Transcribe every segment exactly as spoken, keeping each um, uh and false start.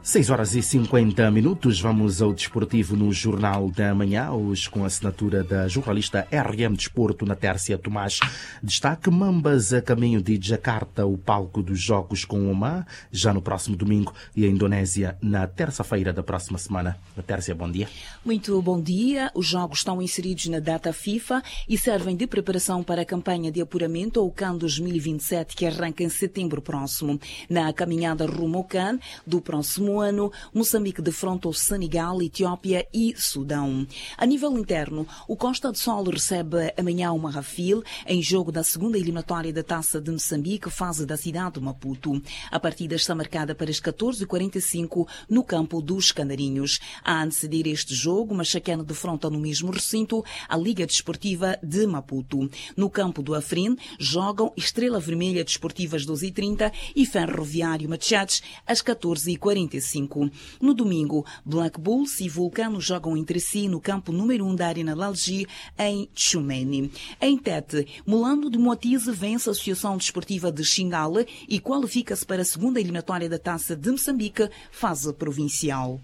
seis horas e cinquenta minutos, vamos ao desportivo no Jornal da Manhã, hoje com a assinatura da jornalista R M Desporto, Natércia Tomás. Destaque: Mambas a caminho de Jakarta, o palco dos Jogos com Oman, já no próximo domingo, e a Indonésia na terça-feira da próxima semana. Natércia, bom dia. Muito bom dia. Os Jogos estão inseridos na data FIFA e servem de preparação para a campanha de apuramento ao CAN dois mil e vinte e sete, que arranca em setembro próximo. Na caminhada rumo ao CAN do próximo ano, Moçambique defronta o Senegal, Etiópia e Sudão. A nível interno, o Costa do Sol recebe amanhã o Marrafil em jogo da segunda eliminatória da Taça de Moçambique, fase da cidade de Maputo. A partida está marcada para as catorze e quarenta e cinco no campo dos Canarinhos. A anteceder este jogo, Machacana defronta no mesmo recinto a Liga Desportiva de Maputo. No campo do Afrin, jogam Estrela Vermelha Desportiva às doze e trinta e Ferroviário Machates às catorze e quarenta e cinco. No domingo, Black Bulls e Vulcano jogam entre si no campo número um da Arena Lalji, em Tchumene. Em Tete, Mulando de Moatize vence a Associação Desportiva de Xingale e qualifica-se para a segunda eliminatória da Taça de Moçambique, fase provincial.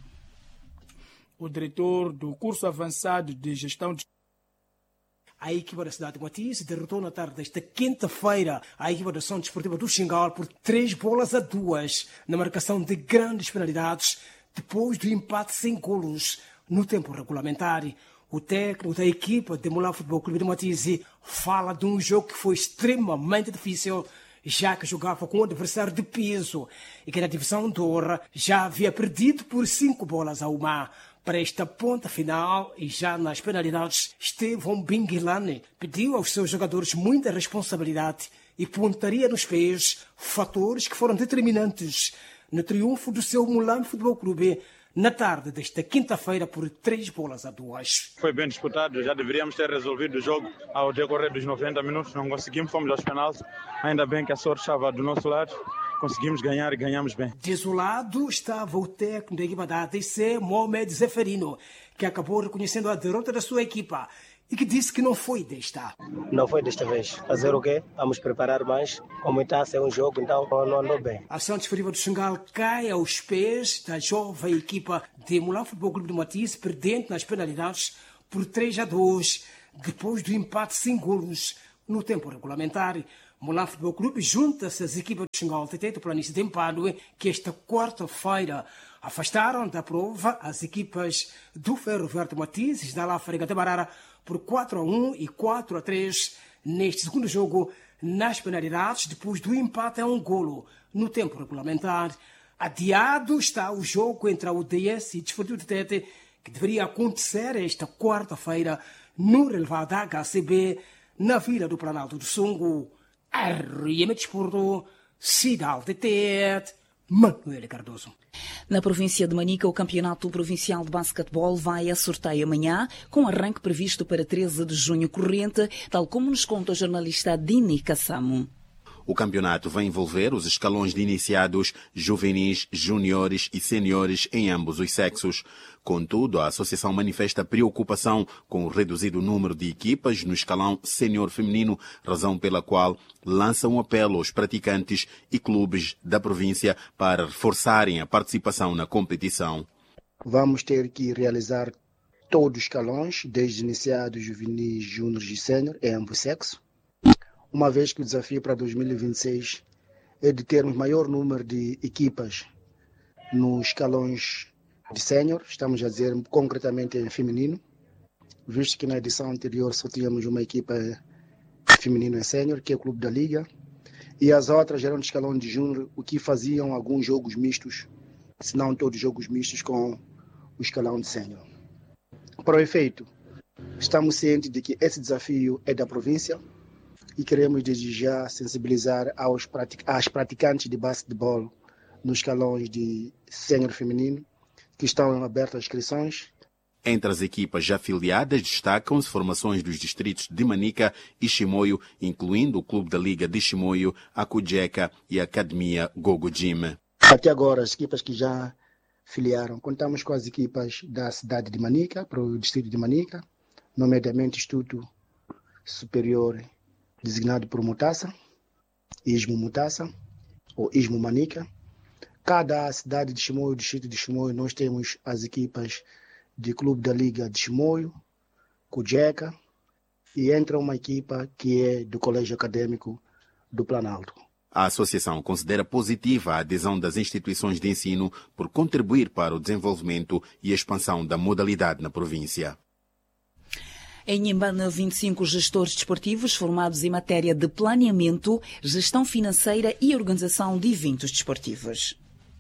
O diretor do curso avançado de gestão de A equipa da cidade de Moatize derrotou na tarde desta quinta-feira a equipa da Associação Desportiva do Xingal por três bolas a duas na marcação de grandes penalidades depois do empate sem golos no tempo regulamentar. O técnico da equipa de Mulã Futebol Clube de Moatize fala de um jogo que foi extremamente difícil, já que jogava com um adversário de peso e que na divisão de honra já havia perdido por cinco bolas a uma. Para esta ponta final e já nas penalidades, Estevão Binguilane pediu aos seus jogadores muita responsabilidade e pontaria nos pés, fatores que foram determinantes no triunfo do seu Mulã Futebol Clube na tarde desta quinta-feira por três bolas a duas. Foi bem disputado, já deveríamos ter resolvido o jogo ao decorrer dos noventa minutos, não conseguimos, fomos aos penaltis, ainda bem que a sorte estava do nosso lado. Conseguimos ganhar e ganhamos bem. Desolado estava o técnico da equipa da A T C, Mohamed Zeferino, que acabou reconhecendo a derrota da sua equipa e que disse que não foi desta. Não foi desta vez. Fazer o quê? Vamos preparar mais. Como está a ser um jogo, então não andou bem. A Associação Desportiva do Xingal cai aos pés da jovem equipa de Mulã Futebol Clube de Moatize, perdendo nas penalidades por três a dois, depois do empate sem golos no tempo regulamentar. Mulã Futebol Clube junta-se às equipas do Xingal T T do Planície de Empadue, que esta quarta-feira afastaram da prova as equipas do Ferroviário de Moatize da Láfrica de Barara por quatro a um e quatro a três neste segundo jogo nas penalidades, depois do empate a um golo no tempo regulamentar. Adiado está o jogo entre a U D S e o Desportivo de Tete, que deveria acontecer esta quarta-feira no relevado da H C B na Vila do Planalto do Sungo. R M Desporto, Cidade de Tete, Manuel Cardoso. Na província de Manica, o Campeonato Provincial de Basquetebol vai a sorteio amanhã, com arranque previsto para treze de junho corrente, tal como nos conta o jornalista Dini Kassamo. O campeonato vai envolver os escalões de iniciados, juvenis, juniores e seniores em ambos os sexos. Contudo, a associação manifesta preocupação com o reduzido número de equipas no escalão sênior feminino, razão pela qual lança um apelo aos praticantes e clubes da província para reforçarem a participação na competição. Vamos ter que realizar todos os escalões, desde iniciados, juvenis, júniores e sênior, em ambos sexos. Uma vez que o desafio para dois mil e vinte e seis é de termos maior número de equipas nos escalões de sénior, estamos a dizer concretamente em feminino, visto que na edição anterior só tínhamos uma equipa feminina em sénior, que é o Clube da Liga, e as outras eram de escalão de júnior, o que faziam alguns jogos mistos, se não todos jogos mistos com o escalão de sénior. Para o efeito, estamos cientes de que esse desafio é da província, e queremos desde já sensibilizar aos pratic- às praticantes de basquetebol nos escalões de sênior feminino, que estão abertas as inscrições. Entre as equipas já afiliadas destacam-se formações dos distritos de Manica e Chimoio, incluindo o Clube da Liga de Chimoio, a Cujeca e a Academia Gogo Gym. Até agora, as equipas que já filiaram, contamos com as equipas da cidade de Manica, para o distrito de Manica, nomeadamente Instituto Superior designado por Mutassa, Ismo Mutassa, ou Ismo Manica, Cada cidade de Chimoio, distrito de Chimoio, nós temos as equipas de clube da Liga de Chimoio, Cujeca, e entra uma equipa que é do Colégio Acadêmico do Planalto. A associação considera positiva a adesão das instituições de ensino por contribuir para o desenvolvimento e expansão da modalidade na província. Em Inhambane, vinte e cinco gestores desportivos formados em matéria de planeamento, gestão financeira e organização de eventos desportivos.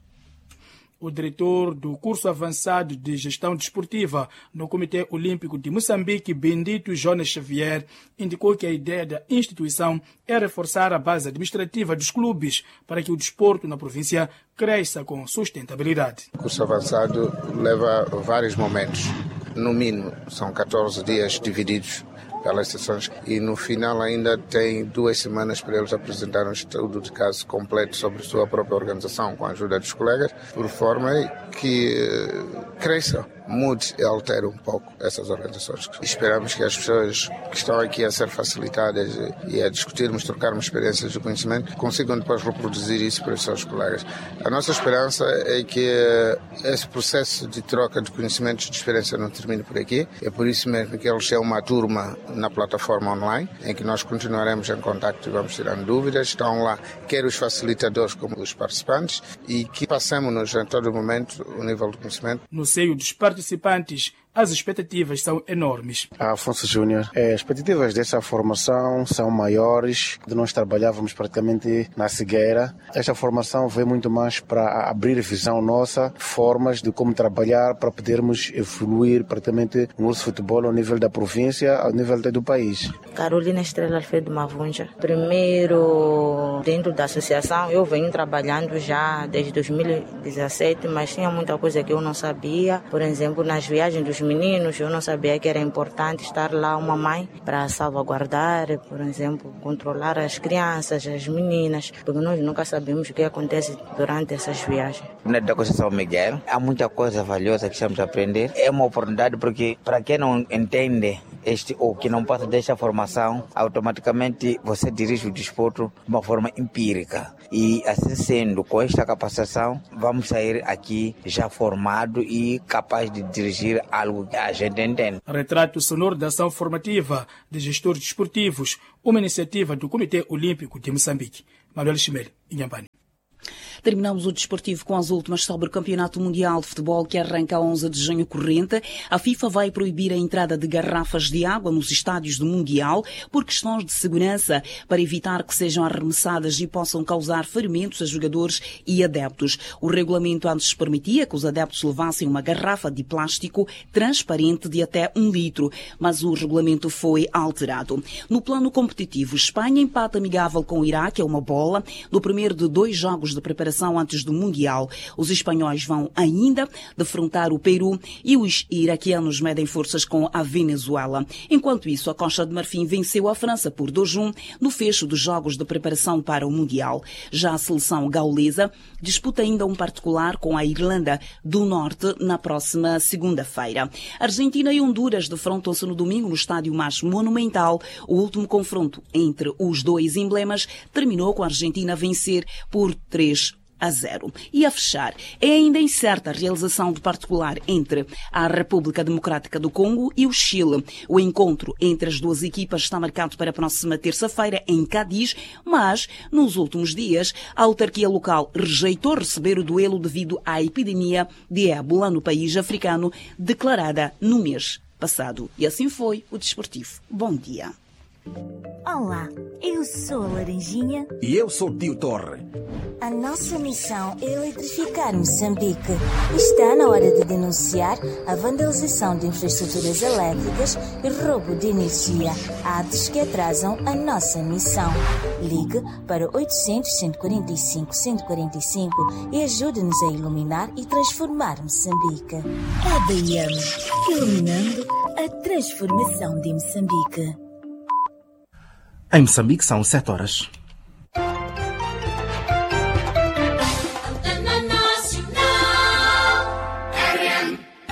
O diretor do curso avançado de gestão desportiva no Comitê Olímpico de Moçambique, Bendito Jonas Xavier, indicou que a ideia da instituição é reforçar a base administrativa dos clubes para que o desporto na província cresça com sustentabilidade. O curso avançado leva vários momentos. No mínimo, são catorze dias divididos pelas sessões e no final ainda tem duas semanas para eles apresentarem um estudo de caso completo sobre sua própria organização com a ajuda dos colegas, por forma que cresça, mude e altere um pouco essas organizações. Esperamos que as pessoas que estão aqui a ser facilitadas e a discutirmos, trocarmos experiências de conhecimento, consigam depois reproduzir isso para os seus colegas. A nossa esperança é que esse processo de troca de conhecimentos de experiência não termine por aqui. É por isso mesmo que eles têm uma turma na plataforma online, em que nós continuaremos em contacto e vamos tirando dúvidas. Estão lá quer os facilitadores como os participantes e que passemos-nos em todo momento o nível de conhecimento. No seio dos participantes, as expectativas são enormes. A Afonso Júnior, as expectativas desta formação são maiores. Nós trabalhávamos praticamente na cegueira. Esta formação veio muito mais para abrir visão nossa, formas de como trabalhar para podermos evoluir praticamente no nosso futebol ao nível da província, ao nível do país. Carolina Estrela Alfredo Mavunja. Primeiro, dentro da associação, eu venho trabalhando já desde dois mil e dezessete, mas tinha muita coisa que eu não sabia. Por exemplo, nas viagens dos meninos, eu não sabia que era importante estar lá uma mãe para salvaguardar, por exemplo, controlar as crianças, as meninas, porque nós nunca sabemos o que acontece durante essas viagens. Na da Conceição Miguel, há muita coisa valiosa que estamos a aprender. É uma oportunidade porque, para quem não entende este ou que não passa desta formação, automaticamente você dirige o desporto de uma forma empírica. E assim sendo, com esta capacitação, vamos sair aqui já formado e capaz de dirigir algo que a gente entende. Retrato sonoro da ação formativa de gestores desportivos, uma iniciativa do Comitê Olímpico de Moçambique. Manuel Chimel, Inhambane. Terminamos o desportivo com as últimas sobre o Campeonato Mundial de Futebol que arranca a onze de junho corrente. A FIFA vai proibir a entrada de garrafas de água nos estádios do Mundial por questões de segurança, para evitar que sejam arremessadas e possam causar ferimentos a jogadores e adeptos. O regulamento antes permitia que os adeptos levassem uma garrafa de plástico transparente de até um litro, mas o regulamento foi alterado. No plano competitivo, Espanha empata amigável com o Iraque a uma bola no primeiro de dois jogos de preparação antes do Mundial. Os espanhóis vão ainda defrontar o Peru e os iraquianos medem forças com a Venezuela. Enquanto isso, a Costa de Marfim venceu a França por dois a um no fecho dos jogos de preparação para o Mundial. Já a seleção gaulesa disputa ainda um particular com a Irlanda do Norte na próxima segunda-feira. Argentina e Honduras defrontam-se no domingo no estádio mais monumental. O último confronto entre os dois emblemas terminou com a Argentina a vencer por três a zero. E a fechar, é ainda incerta a realização do particular entre a República Democrática do Congo e o Chile. O encontro entre as duas equipas está marcado para a próxima terça-feira em Cádiz, mas nos últimos dias a autarquia local rejeitou receber o duelo devido à epidemia de ébola no país africano declarada no mês passado. E assim foi o desportivo. Bom dia. Olá, eu sou a Laranjinha. E eu sou o Tio Torre. A nossa missão é eletrificar Moçambique. Está na hora de denunciar a vandalização de infraestruturas elétricas e roubo de energia, atos que atrasam a nossa missão. Ligue para oitocentos, cento e quarenta e cinco, cento e quarenta e cinco e ajude-nos a iluminar e transformar Moçambique. A B M, iluminando a transformação de Moçambique. Em Moçambique são sete horas.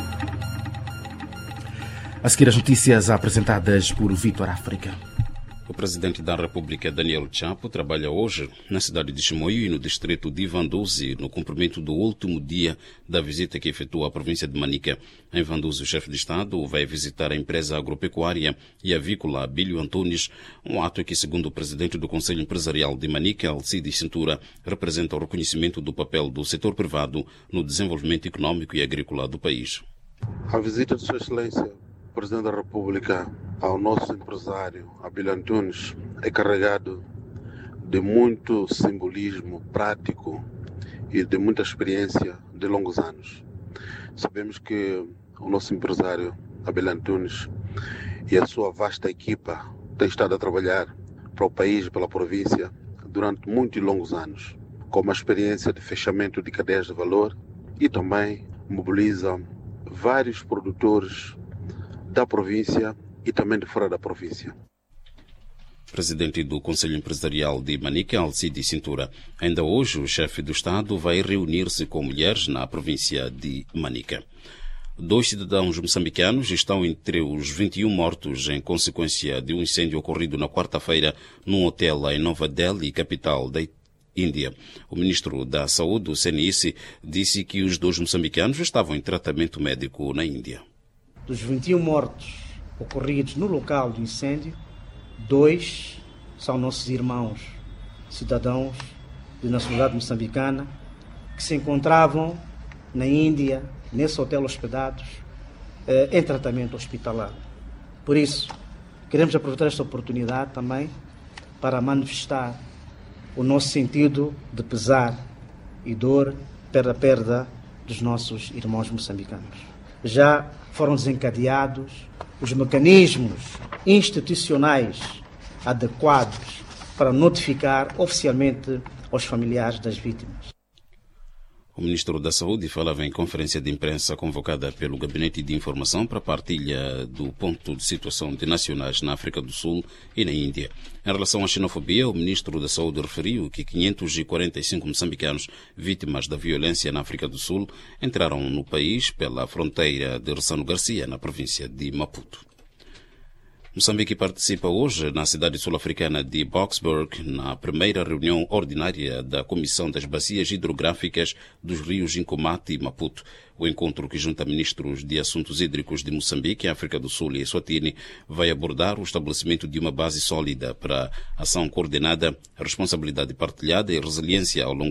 A seguir as notícias apresentadas por Vítor África. O presidente da República, Daniel Chapo, trabalha hoje na cidade de Chimoio e no distrito de Vanduzi, no cumprimento do último dia da visita que efetua à província de Manica. Em Vanduzi, o chefe de Estado vai visitar a empresa agropecuária e avícola Abílio Antunes, um ato que, segundo o presidente do Conselho Empresarial de Manica, Alcides Cintura, representa o reconhecimento do papel do setor privado no desenvolvimento econômico e agrícola do país. A visita de Sua Excelência, Presidente da República, ao nosso empresário Abílio Antunes é carregado de muito simbolismo prático e de muita experiência de longos anos. Sabemos que o nosso empresário Abílio Antunes e a sua vasta equipa têm estado a trabalhar para o país e pela província durante muitos longos anos, com uma experiência de fechamento de cadeias de valor e também mobiliza vários produtores da província e também de fora da província. Presidente do Conselho Empresarial de Manica, Alcides Cintura. Ainda hoje, o chefe do Estado vai reunir-se com mulheres na província de Manica. Dois cidadãos moçambicanos estão entre os vinte e um mortos em consequência de um incêndio ocorrido na quarta-feira num hotel em Nova Delhi, capital da Índia. O ministro da Saúde, o C N I C, disse que os dois moçambicanos estavam em tratamento médico na Índia. Dos vinte e um mortos ocorridos no local do incêndio, dois são nossos irmãos, cidadãos de nacionalidade moçambicana, que se encontravam na Índia, nesse hotel hospedados, eh, em tratamento hospitalar. Por isso, queremos aproveitar esta oportunidade também para manifestar o nosso sentido de pesar e dor pela perda dos nossos irmãos moçambicanos. Já foram desencadeados os mecanismos institucionais adequados para notificar oficialmente aos familiares das vítimas. O ministro da Saúde falava em conferência de imprensa convocada pelo Gabinete de Informação para a partilha do ponto de situação de nacionais na África do Sul e na Índia. Em relação à xenofobia, o ministro da Saúde referiu que quinhentos e quarenta e cinco moçambicanos vítimas da violência na África do Sul entraram no país pela fronteira de Ressano Garcia, na província de Maputo. Moçambique participa hoje na cidade sul-africana de Boksburg na primeira reunião ordinária da Comissão das Bacias Hidrográficas dos rios Incomate e Maputo. O encontro, que junta ministros de assuntos hídricos de Moçambique, África do Sul e Eswatini, vai abordar o estabelecimento de uma base sólida para ação coordenada, responsabilidade partilhada e resiliência ao longo